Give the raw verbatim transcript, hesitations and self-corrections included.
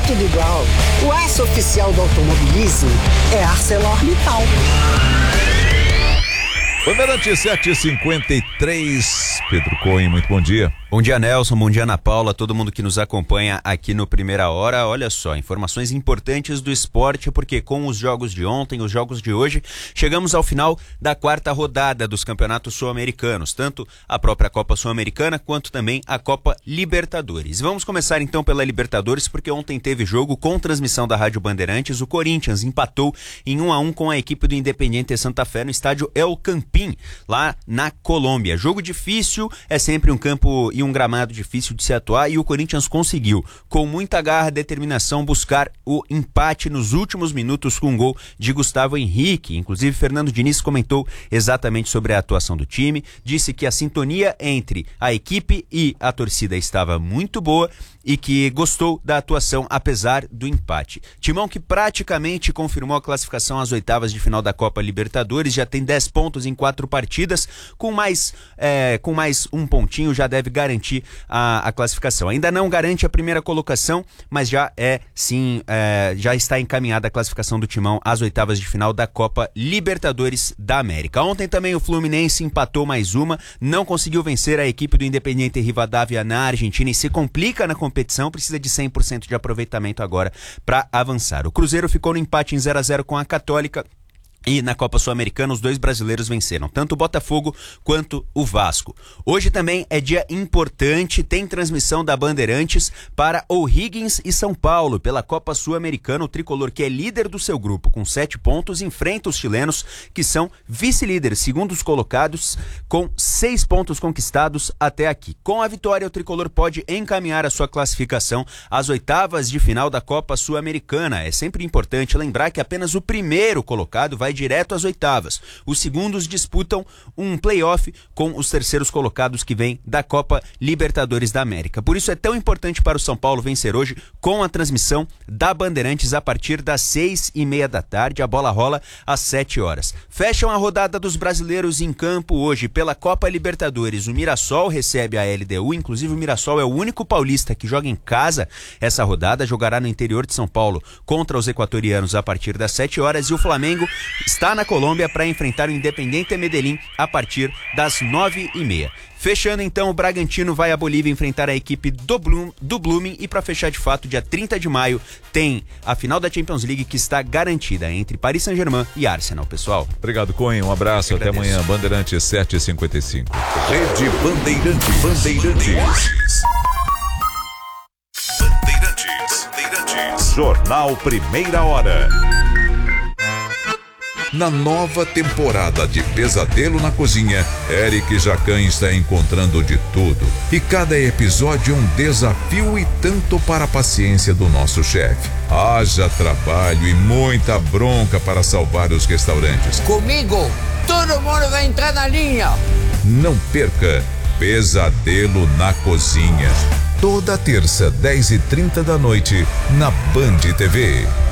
é tudo igual. O aço oficial do automobilismo é ArcelorMittal. Bandeirante sete e cinquenta e três, Pedro Cohen, muito bom dia. Bom dia, Nelson, bom dia, Ana Paula, todo mundo que nos acompanha aqui no Primeira Hora. Olha só, informações importantes do esporte, porque com os jogos de ontem, os jogos de hoje, chegamos ao final da quarta rodada dos campeonatos sul-americanos, tanto a própria Copa Sul-Americana, quanto também a Copa Libertadores. Vamos começar então pela Libertadores, porque ontem teve jogo com transmissão da Rádio Bandeirantes. O Corinthians empatou em um a um com a equipe do Independiente Santa Fé no estádio El Campín, lá na Colômbia. Jogo difícil, é sempre um campo e um gramado difícil de se atuar, e o Corinthians conseguiu, com muita garra e determinação, buscar o empate nos últimos minutos com um gol de Gustavo Henrique. Inclusive, Fernando Diniz comentou exatamente sobre a atuação do time, disse que a sintonia entre a equipe e a torcida estava muito boa e que gostou da atuação apesar do empate. Timão que praticamente confirmou a classificação às oitavas de final da Copa Libertadores, já tem dez pontos em quatro partidas, com mais, é, com mais um pontinho já deve garantir a, a classificação. Ainda não garante a primeira colocação, mas já é sim, é, já está encaminhada a classificação do Timão às oitavas de final da Copa Libertadores da América. Ontem também o Fluminense empatou mais uma, não conseguiu vencer a equipe do Independiente Rivadavia na Argentina e se complica na competição, precisa de cem por cento de aproveitamento agora para avançar. O Cruzeiro ficou no empate em zero a zero com a Católica. E na Copa Sul-Americana, os dois brasileiros venceram, tanto o Botafogo quanto o Vasco. Hoje também é dia importante, tem transmissão da Bandeirantes para O'Higgins e São Paulo. Pela Copa Sul-Americana, o tricolor, que é líder do seu grupo com sete pontos, enfrenta os chilenos, que são vice-líderes, segundos colocados, com seis pontos conquistados até aqui. Com a vitória, o tricolor pode encaminhar a sua classificação às oitavas de final da Copa Sul-Americana. É sempre importante lembrar que apenas o primeiro colocado vai direto às oitavas. Os segundos disputam um play-off com os terceiros colocados que vêm da Copa Libertadores da América. Por isso é tão importante para o São Paulo vencer hoje com a transmissão da Bandeirantes a partir das seis e meia da tarde. A bola rola às sete horas. Fecham a rodada dos brasileiros em campo hoje pela Copa Libertadores. O Mirassol recebe a L D U, inclusive o Mirassol é o único paulista que joga em casa essa rodada, jogará no interior de São Paulo contra os equatorianos a partir das sete horas, e o Flamengo está na Colômbia para enfrentar o Independiente Medellín a partir das nove e meia. Fechando então, o Bragantino vai à Bolívia enfrentar a equipe do, Bloom, do Blooming, e para fechar de fato, dia trinta de maio, tem a final da Champions League que está garantida entre Paris Saint-Germain e Arsenal, pessoal. Obrigado, Cohen, um abraço, até amanhã. Bandeirantes sete e cinquenta e cinco. Rede Bandeirantes. Bandeirantes. Bandeirantes. Bandeirantes. Jornal Primeira Hora. Na nova temporada de Pesadelo na Cozinha, Eric Jacan está encontrando de tudo. E cada episódio um desafio e tanto para a paciência do nosso chefe. Haja trabalho e muita bronca para salvar os restaurantes. Comigo, todo mundo vai entrar na linha. Não perca Pesadelo na Cozinha. Toda terça, dez e trinta da noite, na Band T V.